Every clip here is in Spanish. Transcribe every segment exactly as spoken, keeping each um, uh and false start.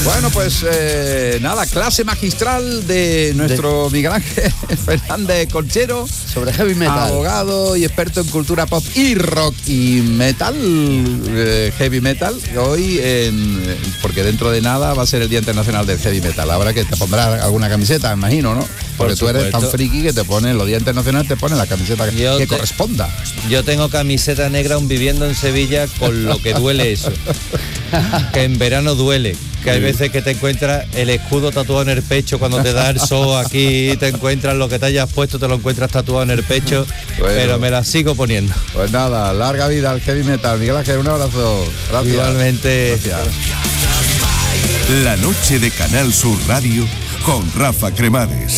Bueno, pues eh, nada, clase magistral de nuestro de... Miguel Ángel Fernández Conchero sobre heavy metal, abogado y experto en cultura pop y rock y metal, eh, heavy metal. Hoy, en, porque dentro de nada va a ser el Día Internacional del Heavy Metal. Habrá que te pondrás alguna camiseta, imagino, ¿no? Porque tú eres tan friki que te ponen los días internacionales, te ponen la camiseta que, que te, corresponda. Yo tengo camiseta negra aún viviendo en Sevilla, con lo que duele eso. Que en verano duele. Que hay veces que te encuentras el escudo tatuado en el pecho cuando te da el sol aquí, te encuentras lo que te hayas puesto, te lo encuentras tatuado en el pecho, bueno, pero me la sigo poniendo. Pues nada, larga vida al heavy metal. Miguel Ángel, un abrazo. Gracias. Igualmente. Gracias. La noche de Canal Sur Radio con Rafa Cremades.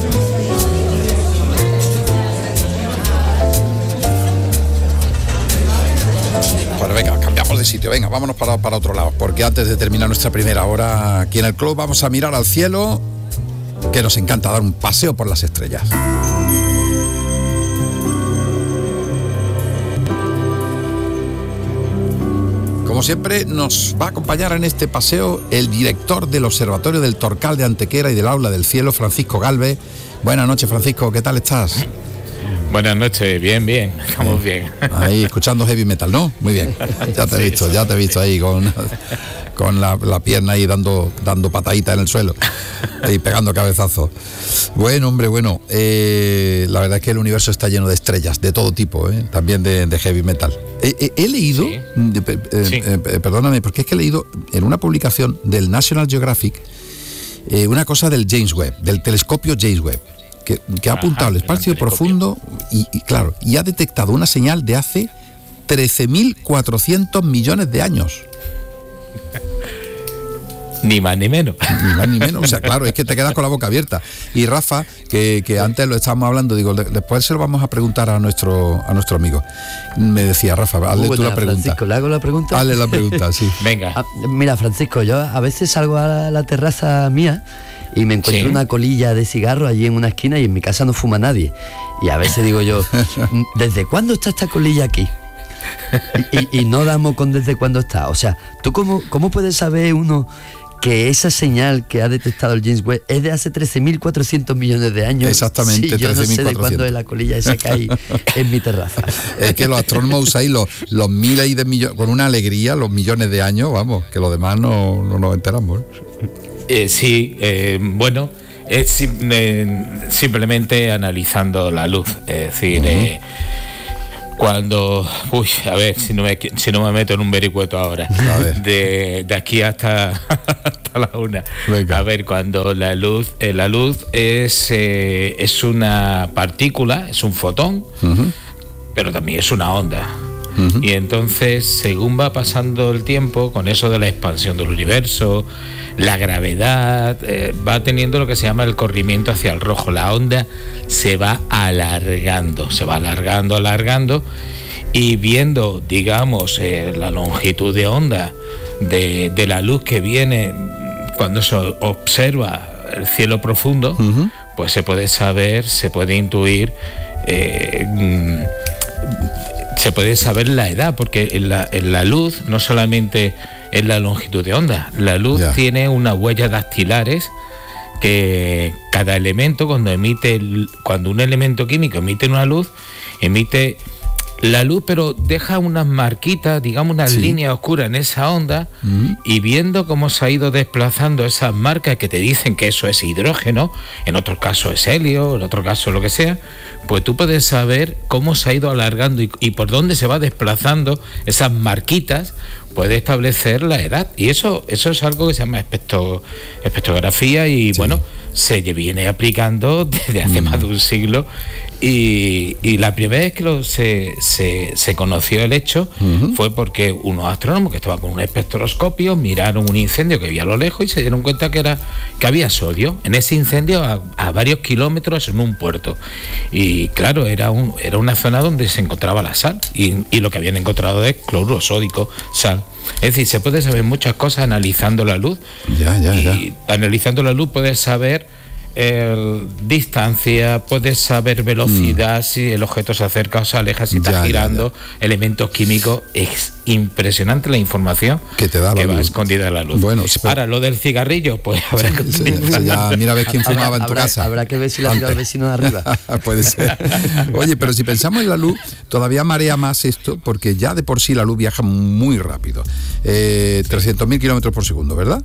Pues venga, cambiamos de sitio, venga, vámonos para, para otro lado, porque antes de terminar nuestra primera hora aquí en el club vamos a mirar al cielo, que nos encanta dar un paseo por las estrellas. Como siempre, nos va a acompañar en este paseo el director del Observatorio del Torcal de Antequera y del Aula del Cielo, Francisco Galvez. Buenas noches, Francisco, ¿qué tal estás? Buenas noches, bien, bien, estamos bien. Ahí escuchando heavy metal, ¿no? Muy bien. Ya te he visto, ya te he visto ahí con, con la, la pierna ahí dando, dando pataditas en el suelo y pegando cabezazos. Bueno, hombre, bueno, eh, la verdad es que el universo está lleno de estrellas, de todo tipo, ¿eh? También de, de heavy metal. He, he, he leído, sí. eh, eh, sí. eh, perdóname, porque es que he leído en una publicación del National Geographic eh, una cosa del James Webb, del telescopio James Webb. Que, que ha apuntado al espacio profundo y, y claro, y ha detectado una señal de hace trece mil cuatrocientos millones de años. Ni más ni menos. Ni más ni menos. O sea, claro, es que te quedas con la boca abierta. Y Rafa, que, que antes lo estábamos hablando, digo, después se lo vamos a preguntar a nuestro a nuestro amigo. Me decía, Rafa, hazle Buena, tú la pregunta. Francisco, ¿le hago la pregunta? Hazle la pregunta, sí. Venga. Ah, mira, Francisco, yo a veces salgo a la, la terraza mía y me encuentro ¿Sí? una colilla de cigarro allí en una esquina y en mi casa no fuma nadie. Y a veces digo yo, ¿desde cuándo está esta colilla aquí? Y, y, y no damos con desde cuándo está. O sea, ¿tú cómo, cómo puedes saber uno que esa señal que ha detectado el James Webb es de hace trece mil cuatrocientos millones de años? Exactamente, sí, yo no sé de cuándo es trece mil cuatrocientos. la colilla esa que hay en mi terraza. Es que los astrónomos usáis los, los miles y de millones, con una alegría, los millones de años, vamos, que los demás no, no nos enteramos, ¿eh? Eh, sí, eh, bueno, es sim- eh, simplemente analizando la luz, es decir, uh-huh. eh, cuando, uy, a ver, si no me, si no me meto en un vericueto ahora, de, de aquí hasta, hasta la una. Venga. A ver, cuando la luz, eh, la luz es, eh, es una partícula, es un fotón, uh-huh. pero también es una onda. Uh-huh. Y entonces, según va pasando el tiempo, con eso de la expansión del universo, la gravedad, eh, va teniendo lo que se llama el corrimiento hacia el rojo. La onda se va alargando, se va alargando, alargando, y viendo, digamos, eh, la longitud de onda de, de la luz que viene cuando se observa el cielo profundo, uh-huh. pues se puede saber, se puede intuir, eh, mm, se puede saber la edad, porque en la, en la luz no solamente es la longitud de onda, la luz yeah. tiene unas huellas dactilares que cada elemento, cuando emite, cuando un elemento químico emite una luz, emite la luz, pero deja unas marquitas, digamos unas sí. líneas oscuras en esa onda, mm. y viendo cómo se ha ido desplazando esas marcas que te dicen que eso es hidrógeno, en otro caso es helio, en otro caso lo que sea, pues tú puedes saber cómo se ha ido alargando y, y por dónde se va desplazando esas marquitas, puede establecer la edad. Y eso, eso es algo que se llama espectro, espectrografía y sí. bueno, se viene aplicando desde hace mm. más de un siglo. Y, y la primera vez que lo, se, se, se conoció el hecho uh-huh. fue porque unos astrónomos que estaban con un espectroscopio miraron un incendio que había a lo lejos y se dieron cuenta que era que había sodio en ese incendio a, a varios kilómetros en un puerto. Y claro, era, un, era una zona donde se encontraba la sal y, y lo que habían encontrado es cloruro sódico, sal. Es decir, se puede saber muchas cosas analizando la luz. Ya, ya, y ya. analizando la luz puedes saber el, distancia, puedes saber velocidad, mm. si el objeto se acerca o se aleja, si está ya, girando, ya, ya. elementos químicos. Es impresionante la información que te da la que luz. va escondida en la luz. Bueno, sí, pero... Ahora, lo del cigarrillo, pues habrá que... Sí, sí, ya, mira a ver quién fumaba en tu habrá, casa. Habrá que ver si la tira el vecino de arriba. Puede ser. Oye, pero si pensamos en la luz, todavía marea más esto, porque ya de por sí la luz viaja muy rápido. Eh, trescientos mil kilómetros por segundo, ¿verdad?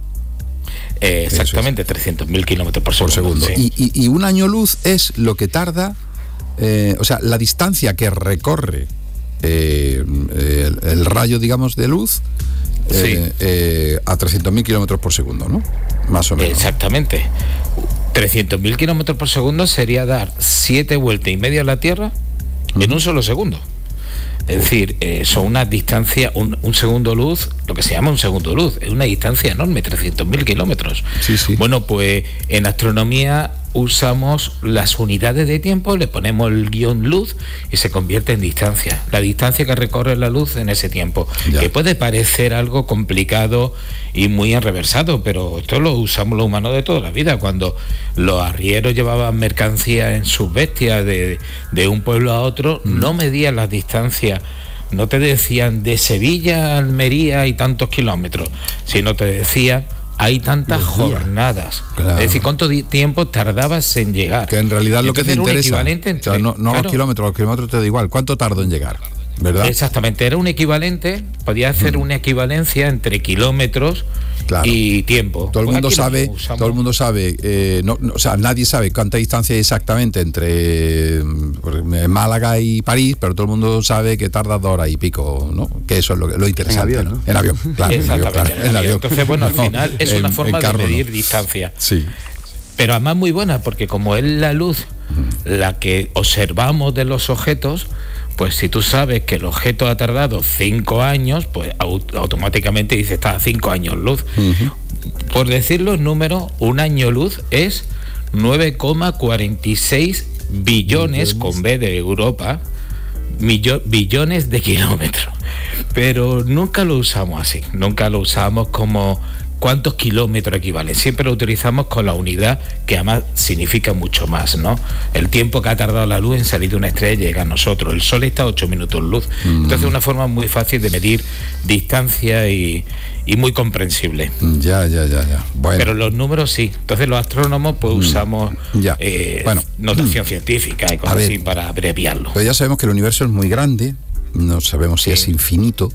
Eh, exactamente, es. trescientos mil kilómetros por segundo. segundo. Sí. Y, y, y un año luz es lo que tarda, eh, o sea, la distancia que recorre eh, el, el rayo, digamos, de luz eh, sí. eh, a trescientos mil kilómetros por segundo, ¿no? Más o menos. Exactamente. trescientos mil kilómetros por segundo sería dar siete vueltas y media a la Tierra uh-huh. en un solo segundo. Es decir, eh, son una distancia, un, un segundo luz, lo que se llama un segundo luz, es una distancia enorme, trescientos mil kilómetros. Sí, sí. Bueno, pues en astronomía usamos las unidades de tiempo, le ponemos el guión luz y se convierte en distancia. La distancia que recorre la luz en ese tiempo, ya. que puede parecer algo complicado y muy enreversado, pero esto lo usamos los humanos de toda la vida. Cuando los arrieros llevaban mercancía en sus bestias de, de un pueblo a otro, mm. no medían las distancias. No te decían de Sevilla a Almería y tantos kilómetros, sino te decían hay tantas jornadas. Claro. Es decir, ¿cuánto di- tiempo tardabas en llegar? Que en realidad lo que te interesa, entre, o sea, no, no claro. los kilómetros, los kilómetros te da igual, ¿cuánto tardo en llegar? ¿Verdad? Exactamente, era un equivalente, podía hacer mm. una equivalencia entre kilómetros claro. y tiempo. Todo el pues mundo sabe, todo el mundo sabe, eh, no, no, o sea, nadie sabe cuánta distancia hay exactamente entre eh, Málaga y París, pero todo el mundo sabe que tarda dos horas y pico, ¿no? Que eso es lo, lo interesante. En avión, ¿no? En avión, claro. Exactamente, en avión, claro, en avión. avión. Entonces, bueno, al no, final es en, una forma carro, de medir no. distancia. Sí. Pero además muy buena, porque como es la luz mm. la que observamos de los objetos, pues si tú sabes que el objeto ha tardado cinco años, pues aut- automáticamente dice está a cinco años luz. Uh-huh. Por decir los números, un año luz es nueve coma cuarenta y seis billones, con B de Europa, millo- billones de kilómetros. Pero nunca lo usamos así, nunca lo usamos como cuántos kilómetros equivalen. Siempre lo utilizamos con la unidad que además significa mucho más, ¿no? El tiempo que ha tardado la luz en salir de una estrella y llegar a nosotros. El sol está a ocho minutos luz. Mm. Entonces es una forma muy fácil de medir distancia y, y muy comprensible. Ya, ya, ya, ya. Bueno. Pero los números sí. Entonces los astrónomos pues usamos ya. eh, bueno. notación mm. científica y cosas así para abreviarlo. Pues ya sabemos que el universo es muy grande, no sabemos si sí. es infinito.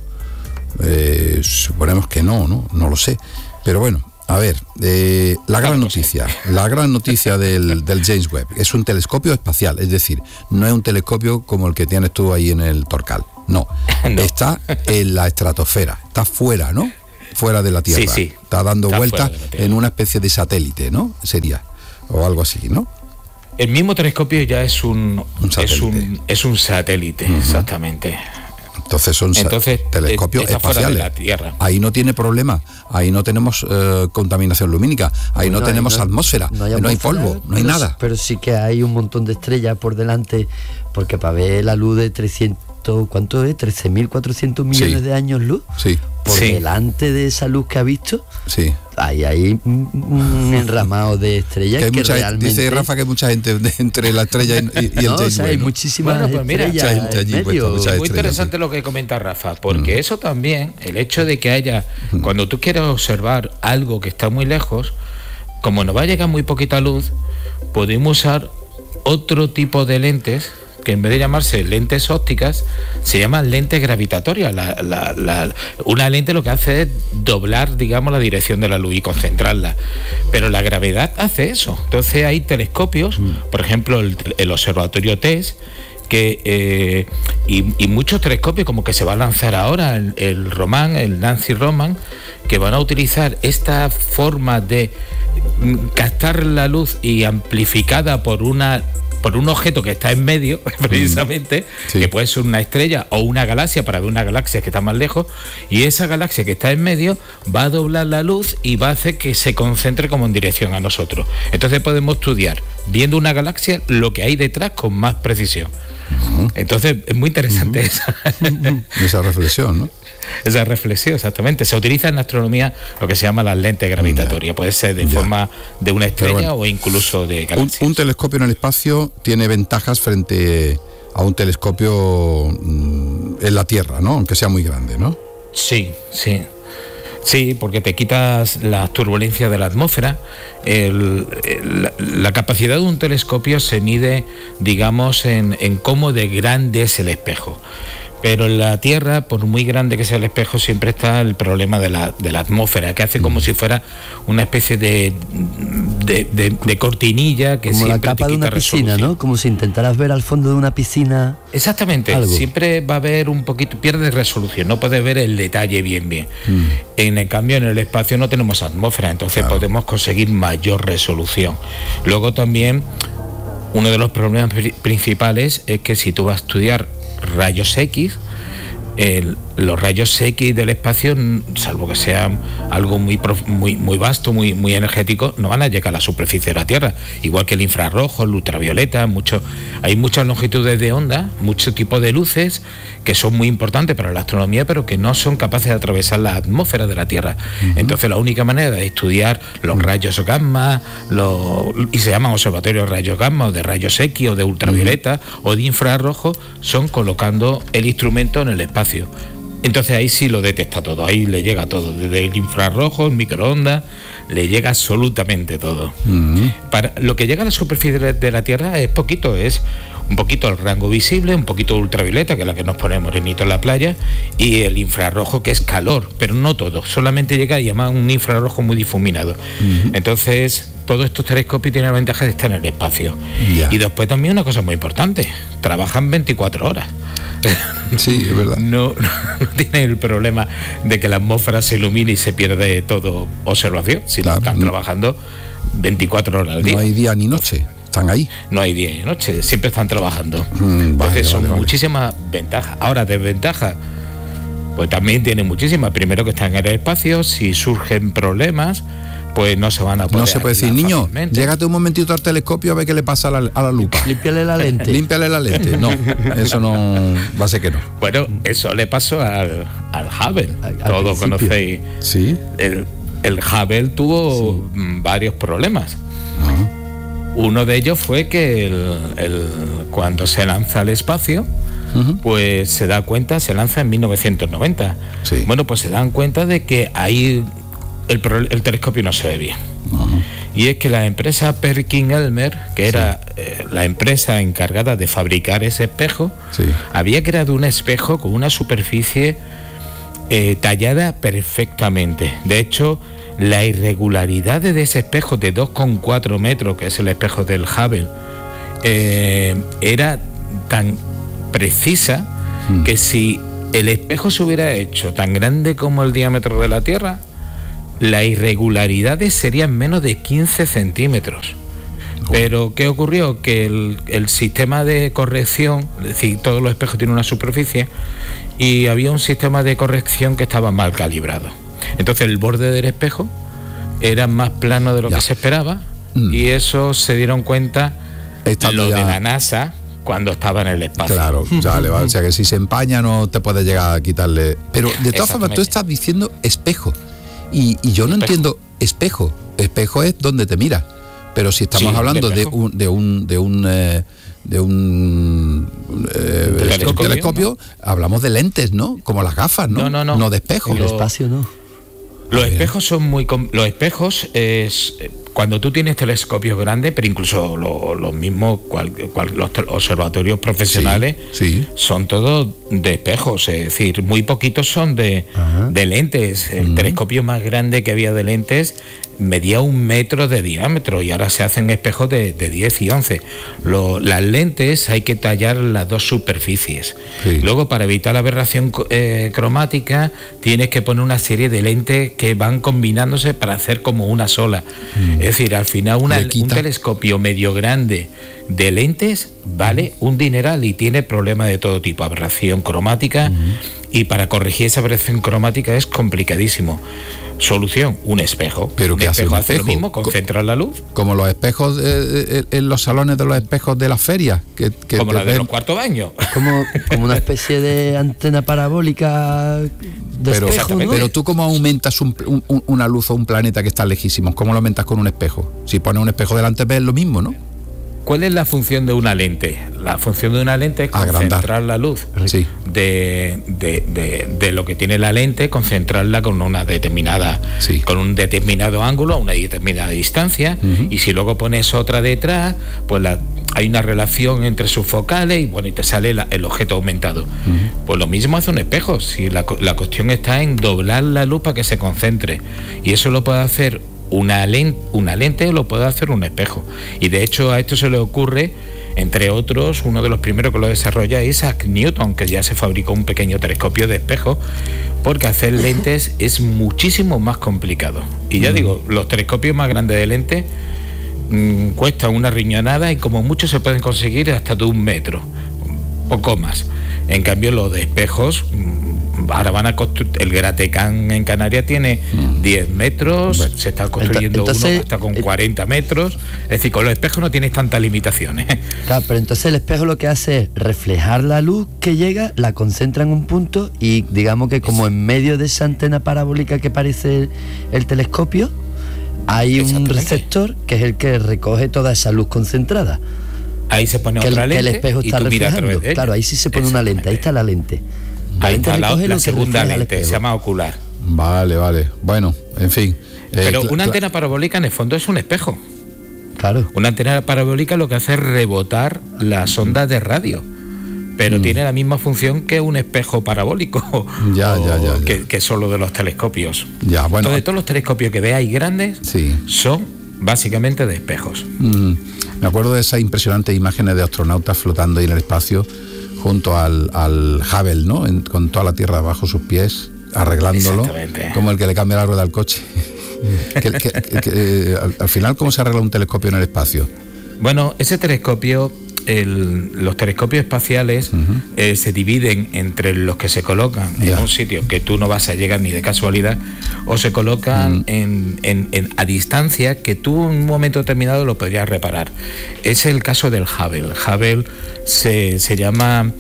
Eh, suponemos que no, ¿no? No lo sé. Pero bueno, a ver, eh, la gran noticia, la gran noticia del, del James Webb es un telescopio espacial, es decir, no es un telescopio como el que tienes tú ahí en el Torcal, no, no. está en la estratosfera, está fuera, ¿no? Fuera de la Tierra, sí, sí. está dando está vueltas en una especie de satélite, ¿no? Sería, o algo así, ¿no? El mismo telescopio ya es un, un satélite, es un, es un satélite uh-huh. exactamente. Entonces son Entonces, telescopios está espaciales. Fuera de la Tierra. Ahí no tiene problema. Ahí no tenemos eh, contaminación lumínica. Ahí bueno, no tenemos no, atmósfera. No hay, no hay polvo. No hay pero, nada. Pero sí que hay un montón de estrellas por delante. Porque para ver la luz de trescientos, ¿cuánto es? trece mil cuatrocientos millones sí. de años luz. Sí. Por sí. delante de esa luz que ha visto. Sí. Hay ahí un enramado de estrellas que, que mucha, realmente... Dice Rafa que hay mucha gente de, entre la estrella y, y el no, James o sea, hay ¿no? muchísimas bueno, pues mira, estrellas mucha gente allí en medio. puesta, muy interesante sí. lo que comenta Rafa, porque mm. eso también, el hecho de que haya, mm. cuando tú quieres observar algo que está muy lejos, como nos va a llegar muy poquita luz, podemos usar otro tipo de lentes que en vez de llamarse lentes ópticas, se llaman lentes gravitatorias. La, la, la, una lente lo que hace es doblar, digamos, la dirección de la luz y concentrarla. Pero la gravedad hace eso. Entonces hay telescopios, mm. por ejemplo, el, el observatorio TESS, que eh, y, y muchos telescopios como que se va a lanzar ahora, el, el Roman, el Nancy Roman, que van a utilizar esta forma de captar la luz y amplificada por una por un objeto que está en medio, precisamente, sí. que puede ser una estrella o una galaxia, para ver una galaxia que está más lejos, y esa galaxia que está en medio va a doblar la luz y va a hacer que se concentre como en dirección a nosotros. Entonces podemos estudiar, viendo una galaxia, lo que hay detrás con más precisión. Uh-huh. Entonces es muy interesante uh-huh. esa. esa reflexión, ¿no? esa reflexión, exactamente. Se utiliza en astronomía lo que se llama las lentes gravitatorias, puede ser de Ya. forma de una estrella bueno, o incluso de Un, galaxias. un telescopio en el espacio tiene ventajas frente a un telescopio mm, en la Tierra, ¿no? Aunque sea muy grande, ¿no? Sí, sí. Sí, porque te quitas las turbulencias de la atmósfera. El- el- la, la capacidad de un telescopio se mide, digamos, en, en cómo de grande es el espejo. Pero en la Tierra, por muy grande que sea el espejo, siempre está el problema de la, de la atmósfera, que hace como si fuera una especie de, de, de- de cortinilla que Como la siempre te capa de quita una piscina, resolución. ¿no? Como si intentaras ver al fondo de una piscina. Exactamente, Algo. siempre va a haber un poquito, pierde resolución, no puedes ver el detalle bien bien. En el cambio, en el espacio no tenemos atmósfera, entonces Claro. podemos conseguir mayor resolución. Luego también, uno de los problemas pri- principales es que si tú vas a estudiar rayos X, el- los rayos X del espacio, n- salvo que sean algo muy prof- muy muy vasto, muy muy energético, no van a llegar a la superficie de la Tierra. Igual que el infrarrojo, el ultravioleta, mucho, hay muchas longitudes de onda, muchos tipos de luces que son muy importantes para la astronomía, pero que no son capaces de atravesar la atmósfera de la Tierra. Entonces la única manera de estudiar los rayos gamma, los, y se llaman observatorios de rayos gamma, o de rayos X, o de ultravioleta, o de infrarrojo, son colocando el instrumento en el espacio. Entonces ahí sí lo detecta todo, ahí le llega todo, desde el infrarrojo, el microondas, le llega absolutamente todo. Para lo que llega a la superficie de de la Tierra es poquito, es un poquito el rango visible, un poquito ultravioleta, que es la que nos pone morenito en la playa, y el infrarrojo, que es calor, pero no todo, solamente llega y llama un infrarrojo muy difuminado. Entonces, todos estos telescopios tienen la ventaja de estar en el espacio. Ya. Y después también una cosa muy importante, trabajan veinticuatro horas. Sí, es verdad. No, no tiene el problema de que la atmósfera se ilumine y se pierde todo observación, sino Claro. están trabajando veinticuatro horas al día. No hay día ni noche, están ahí. No hay día y noche, siempre están trabajando. Mm, vale, Entonces son vale, vale. muchísimas ventajas. Ahora, desventajas, pues también tienen muchísimas. Primero, que están en el espacio, si surgen problemas, pues no se van a poder No se puede decir, arreglar niño, fácilmente. llégate un momentito al telescopio a ver qué le pasa a la, a la lupa. Límpiale la lente. Límpiale la lente. No, eso no va a ser que no. Bueno, eso le pasó al, al Hubble. Al- al Todos principio. conocéis. Sí. El, el Hubble tuvo mm, varios problemas. Uno de ellos fue que el, el- cuando se lanza al espacio, pues se da cuenta, se lanza en mil novecientos noventa. Sí. Bueno, pues se dan cuenta de que ahí el, pro- el telescopio no se ve bien. Y es que la empresa Perkin-Elmer, que era eh, la empresa encargada de fabricar ese espejo, Sí. había creado un espejo con una superficie eh, tallada perfectamente. De hecho, la irregularidad de ese espejo de dos coma cuatro metros, que es el espejo del Hubble, eh, era tan precisa que si el espejo se hubiera hecho tan grande como el diámetro de la Tierra, las irregularidades serían menos de quince centímetros. Pero ¿qué ocurrió? Que el, el sistema de corrección, es decir, todos los espejos tienen una superficie, y había un sistema de corrección que estaba mal calibrado. Entonces el borde del espejo era más plano de lo Ya. que se esperaba, Mm. y eso se dieron cuenta Estando lo ya- de la NASA cuando estaba en el espacio. Claro, ya le va, o sea que si se empaña no te puedes llegar a quitarle. Pero de todas formas, tú Exactamente. estás diciendo espejo. Y, y yo no Espejo. entiendo espejo. Espejo es donde te mira. Pero si estamos Sí, hablando de de espejo. un de un de un eh, de un eh, telescopio, telescopio, hablamos de lentes, ¿no? Como las gafas, ¿no? No, no, no. No de espejo. El Lo- espacio no. Los espejos son muy... com- Los espejos es... eh, Cuando tú tienes telescopios grandes, pero incluso lo- los mismos, cual- cual- los tel- observatorios profesionales, Sí, sí. son todos de espejos, es decir, muy poquitos son de, de lentes. El telescopio más grande que había de lentes medía un metro de diámetro, y ahora se hacen espejos de, de diez y once. Lo- las lentes hay que tallar las dos superficies. Sí. Luego, para evitar la aberración co- eh, cromática, tienes que poner una serie de lentes que van combinándose para hacer como una sola. Es decir, al final una- Le un quita. telescopio medio grande de lentes vale un dineral y tiene problemas de todo tipo, aberración cromática, y para corregir esa aberración cromática es complicadísimo. Solución, un espejo. ¿Pero un qué hace espejo un hace lo espejo? mismo, Co- concentra la luz, Como los espejos eh, eh, en los salones de los espejos de las ferias. Que, que como te la de ven- los cuartos baños. Como, como una especie de antena parabólica de pero, espejo, ¿no? pero tú cómo aumentas un, un, una luz o un planeta que está lejísimo, ¿cómo lo aumentas con un espejo? Si pones un espejo delante ves lo mismo, ¿no? ¿Cuál es la función de una lente? La función de una lente es concentrar Agrandar. la luz Sí. de, de, de, de lo que tiene la lente, concentrarla con una determinada, Sí. con un determinado ángulo a una determinada distancia, Uh-huh. y si luego pones otra detrás, pues la, hay una relación entre sus focales y bueno, y te sale la, el objeto aumentado. Uh-huh. Pues lo mismo hace un espejo. Si la, la cuestión está en doblar la luz para que se concentre, y eso lo puede hacer Una lente, una lente lo puede hacer un espejo. Y de hecho a esto se le ocurre, entre otros, uno de los primeros que lo desarrolla es Isaac Newton, que ya se fabricó un pequeño telescopio de espejo, porque hacer lentes es muchísimo más complicado. Y ya mm. digo, los telescopios más grandes de lente mmm, cuestan una riñonada y como mucho se pueden conseguir hasta de un metro, poco más. En cambio los de espejos, ahora van a construir, el Gratecán en Canarias tiene mm. diez metros, bueno, se está construyendo entonces, uno hasta con eh, cuarenta metros, es decir, con los espejos no tienes tantas limitaciones. Claro, pero entonces el espejo lo que hace es reflejar la luz que llega, la concentra en un punto y digamos que como en medio de esa antena parabólica que parece el, el telescopio, hay un receptor que es el que recoge toda esa luz concentrada. Ahí se pone que otra el, lente que el espejo está reflejando. Claro, ahí sí se pone una lente, ahí está la lente. La ahí lente está la, la lo segunda lente, se llama ocular. Vale, vale. Bueno, en fin. Pero eh, una cl- antena parabólica en el fondo es un espejo. Claro. Una antena parabólica lo que hace es rebotar las ondas de radio, pero mm. tiene la misma función que un espejo parabólico. Ya, ya, ya, ya. Que, que son los de los telescopios. Ya, bueno. Entonces, todos los telescopios que veáis grandes sí. son básicamente de espejos. Mm. Me acuerdo de esas impresionantes imágenes de astronautas flotando ahí en el espacio junto al, al Hubble, ¿no? En, con toda la Tierra bajo sus pies, arreglándolo, como el que le cambia la rueda al coche. que, que, que, que, al, al final, ¿cómo se arregla un telescopio en el espacio? Bueno, ese telescopio, el, los telescopios espaciales uh-huh. eh, se dividen entre los que se colocan yeah. en un sitio que tú no vas a llegar ni de casualidad, o se colocan uh-huh. en, en, en, a distancia que tú en un momento determinado lo podrías reparar. Es el caso del Hubble. Hubble se, se llama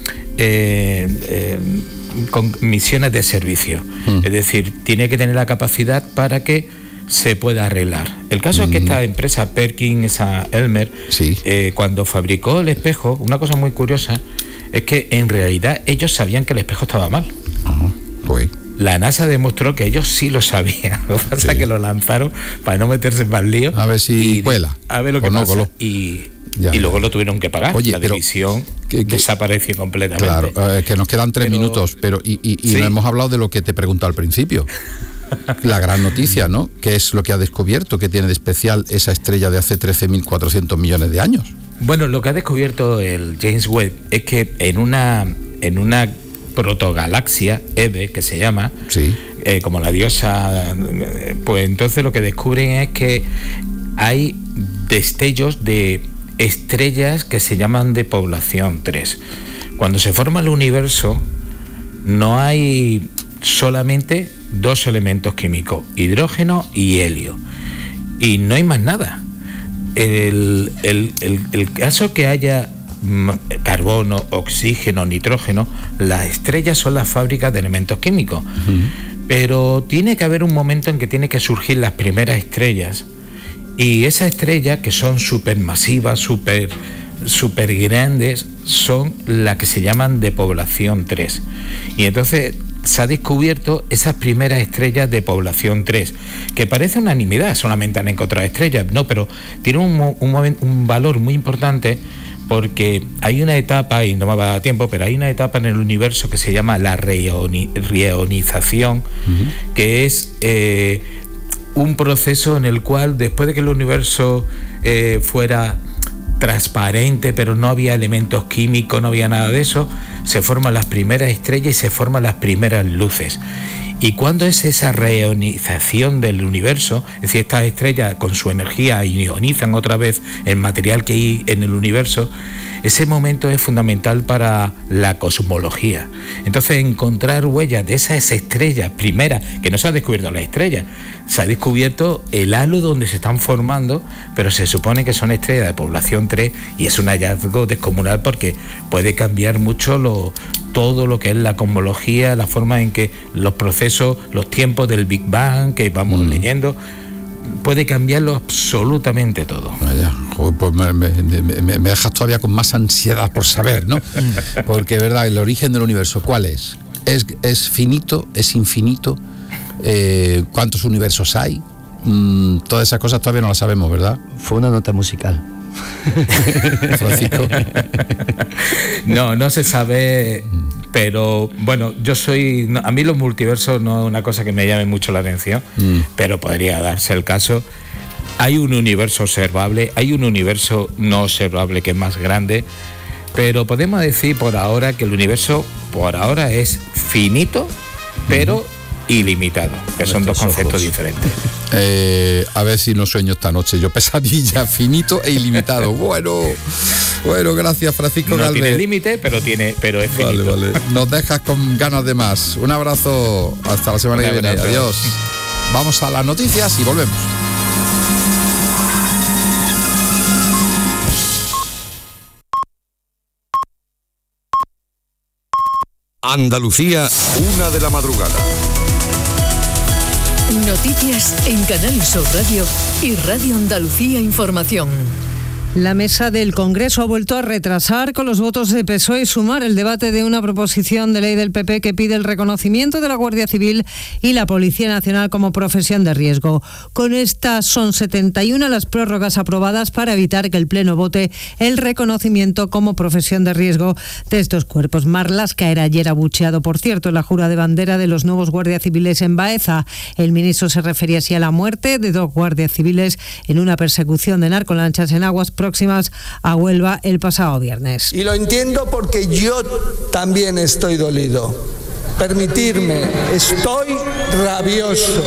eh, eh, con misiones de servicio. Uh-huh. Es decir, tiene que tener la capacidad para que se puede arreglar. El caso mm. es que esta empresa Perkin, esa Elmer, sí. eh, cuando fabricó el espejo, una cosa muy curiosa es que en realidad ellos sabían que el espejo estaba mal. Uh-huh. Pues. La NASA demostró que ellos sí lo sabían. Lo que pasa es sí. que lo lanzaron para no meterse en más lío. A ver si cuela. A ver lo que no, pasa. Coló. Y, ya, y luego ya. lo tuvieron que pagar. Oye, la pero, división que, que, desapareció completamente. Claro, eh, que nos quedan tres pero, minutos, pero y, y, y sí. no hemos hablado de lo que te pregunté al principio. La gran noticia, ¿no? ¿Qué es lo que ha descubierto? ¿Qué tiene de especial esa estrella de hace trece mil cuatrocientos millones de años? Bueno, lo que ha descubierto el James Webb es que en una, en una protogalaxia, Eve, que se llama, sí. eh, como la diosa, pues entonces lo que descubren es que hay destellos de estrellas que se llaman de población tres. Cuando se forma el universo, no hay solamente dos elementos químicos, hidrógeno y helio, y no hay más nada. El, el, el, el caso que haya carbono, oxígeno, nitrógeno, las estrellas son las fábricas de elementos químicos. Uh-huh. Pero tiene que haber un momento en que tiene que surgir las primeras estrellas, y esas estrellas que son supermasivas, super, super grandes, son las que se llaman de población tres. Y entonces se ha descubierto esas primeras estrellas de población tres, que parece una nimiedad, solamente han encontrado estrellas, no, pero tiene un, un, un valor muy importante, porque hay una etapa, y no me va a dar tiempo, pero hay una etapa en el universo que se llama la reioni, reionización, uh-huh. que es eh, un proceso en el cual, después de que el universo eh, fuera transparente, pero no había elementos químicos, no había nada de eso, se forman las primeras estrellas y se forman las primeras luces. ¿Y cuándo es esa reionización del universo? Es decir, estas estrellas con su energía ionizan otra vez el material que hay en el universo. Ese momento es fundamental para la cosmología. Entonces, encontrar huellas de esas estrellas primeras, que no se ha descubierto las estrellas, se ha descubierto el halo donde se están formando, pero se supone que son estrellas de población tres, y es un hallazgo descomunal porque puede cambiar mucho lo, todo lo que es la cosmología, la forma en que los procesos, los tiempos del Big Bang que vamos mm. leyendo, puede cambiarlo absolutamente todo. Vaya, joder, pues me, me, me, me dejas todavía con más ansiedad por saber, ¿no? Porque, verdad, el origen del universo, ¿cuál es? ¿Es, es finito? ¿Es infinito? Eh, ¿Cuántos universos hay? Mm, todas esas cosas todavía no las sabemos, ¿verdad? Fue una nota musical. Francisco. No, no se sabe, pero bueno, yo soy, no, a mí los multiversos no es una cosa que me llame mucho la atención, mm. pero podría darse el caso. Hay un universo observable, hay un universo no observable que es más grande, pero podemos decir por ahora que el universo por ahora es finito, pero mm. ilimitado, que son dos conceptos ojos. diferentes. Eh, a ver si no sueño esta noche. Yo pesadilla, finito e ilimitado. Bueno, bueno, gracias, Francisco No Galvez. tiene límite, pero tiene, pero es finito. Vale, vale. Nos dejas con ganas de más. Un abrazo. Hasta la semana que viene. Adiós. Vamos a las noticias y volvemos. Andalucía, una de la madrugada. Noticias en Canal Sur Radio y Radio Andalucía Información. La mesa del Congreso ha vuelto a retrasar con los votos de P S O E y Sumar el debate de una proposición de ley del P P que pide el reconocimiento de la Guardia Civil y la Policía Nacional como profesión de riesgo. Con estas son setenta y una las prórrogas aprobadas para evitar que el Pleno vote el reconocimiento como profesión de riesgo de estos cuerpos. Marlaska era ayer abucheado, por cierto, en la jura de bandera de los nuevos guardias civiles en Baeza. El ministro se refería así a la muerte de dos guardias civiles en una persecución de narcolanchas en aguas próximas a Huelva el pasado viernes. Y lo entiendo porque yo también estoy dolido. Permitirme, estoy rabioso.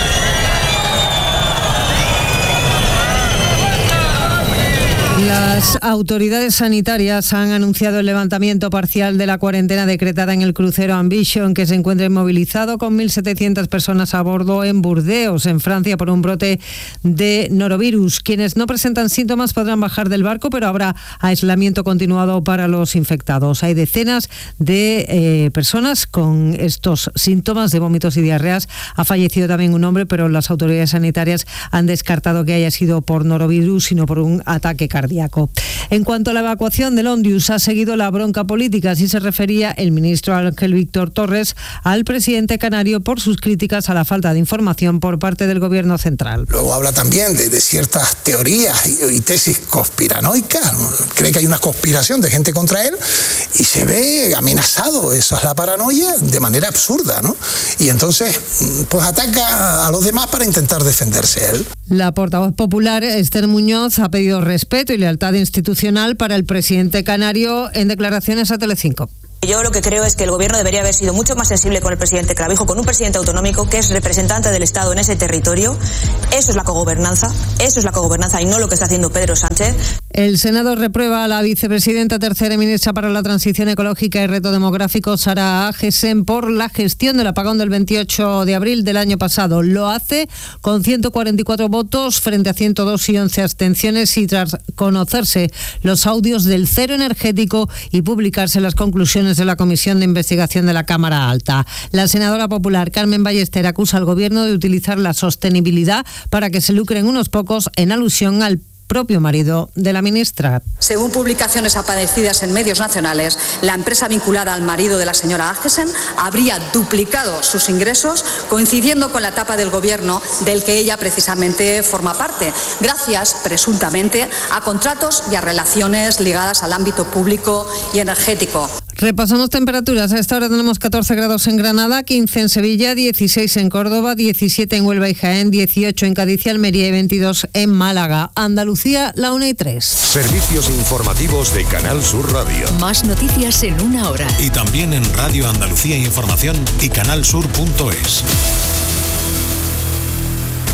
Las autoridades sanitarias han anunciado el levantamiento parcial de la cuarentena decretada en el crucero Ambition, que se encuentra inmovilizado con mil setecientas personas a bordo en Burdeos, en Francia, por un brote de norovirus. Quienes no presentan síntomas podrán bajar del barco, pero habrá aislamiento continuado para los infectados. Hay decenas de eh, personas con estos síntomas de vómitos y diarreas. Ha fallecido también un hombre, pero las autoridades sanitarias han descartado que haya sido por norovirus, sino por un ataque cardíaco. En cuanto a la evacuación del Ondius, ha seguido la bronca política. Así se refería el ministro Ángel Víctor Torres al presidente canario por sus críticas a la falta de información por parte del gobierno central. Luego habla también de, de ciertas teorías y, y tesis conspiranoicas. Cree que hay una conspiración de gente contra él y se ve amenazado. Eso es la paranoia de manera absurda, ¿no? Y entonces pues ataca a los demás para intentar defenderse él. La portavoz popular, Esther Muñoz, ha pedido respeto y lealtad institucional para el presidente canario en declaraciones a Telecinco. Yo lo que creo es que el gobierno debería haber sido mucho más sensible con el presidente Clavijo, con un presidente autonómico que es representante del Estado en ese territorio. Eso es la cogobernanza, eso es la cogobernanza y no lo que está haciendo Pedro Sánchez. El Senado reprueba a la vicepresidenta tercera ministra para la Transición Ecológica y Reto Demográfico, Sara Agesen, por la gestión del apagón del veintiocho de abril del año pasado. Lo hace con ciento cuarenta y cuatro votos frente a ciento dos y once abstenciones y tras conocerse los audios del cero energético y publicarse las conclusiones de la Comisión de Investigación de la Cámara Alta. La senadora popular Carmen Ballester acusa al gobierno de utilizar la sostenibilidad para que se lucren unos pocos, en alusión al propio marido de la ministra. Según publicaciones aparecidas en medios nacionales, la empresa vinculada al marido de la señora Agesen habría duplicado sus ingresos, coincidiendo con la etapa del gobierno del que ella precisamente forma parte, gracias, presuntamente, a contratos y a relaciones ligadas al ámbito público y energético. Repasamos temperaturas. A esta hora tenemos catorce grados en Granada, quince en Sevilla, dieciséis en Córdoba, diecisiete en Huelva y Jaén, dieciocho en Cádiz y Almería y veintidós en Málaga. Andalucía, la una y tres. Servicios informativos de Canal Sur Radio. Más noticias en una hora. Y también en Radio Andalucía Información y canalsur punto es.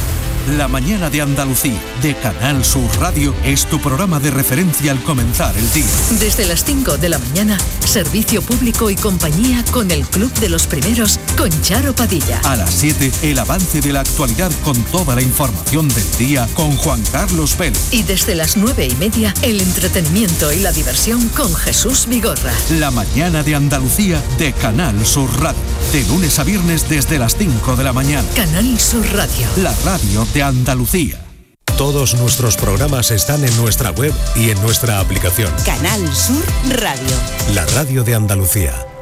La mañana de Andalucía, de Canal Sur Radio, es tu programa de referencia al comenzar el día. Desde las cinco de la mañana, servicio público y compañía con el Club de los Primeros, con Charo Padilla. A las siete, el avance de la actualidad con toda la información del día con Juan Carlos Vélez. Y desde las nueve y media, el entretenimiento y la diversión con Jesús Vigorra. La mañana de Andalucía, de Canal Sur Radio. De lunes a viernes desde las cinco de la mañana. Canal Sur Radio. La radio de Andalucía. Todos nuestros programas están en nuestra web y en nuestra aplicación. Canal Sur Radio. La radio de Andalucía.